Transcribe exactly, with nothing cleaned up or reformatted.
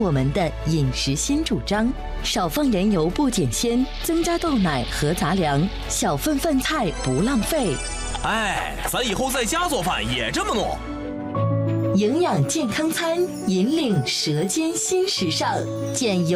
我们的饮食新主张：少放盐油不减鲜，增加豆奶和杂粮，小份饭菜不浪费。 哎，咱以后在家做饭也这么弄。 营养健康餐，引领舌尖新时尚，减油。